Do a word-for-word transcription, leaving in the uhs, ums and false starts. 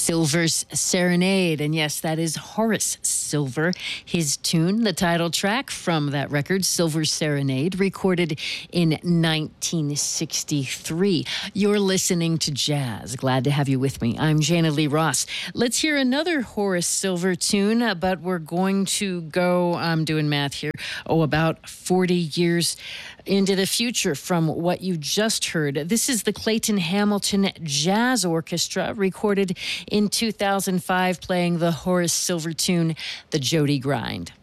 Silver's Serenade. And yes, that is Horace Silver. His tune, the title track from that record, Silver's Serenade, recorded in nineteen sixty-three. You're listening to Jazz. Glad to have you with me. I'm Jana Lee Ross. Let's hear another Horace Silver tune, uh, but we're going to go, I'm doing math here, oh, about forty years into the future from what you just heard. This is the Clayton Hamilton Jazz Orchestra, recorded in two thousand five, playing the Horace Silver tune, The Jody Grind.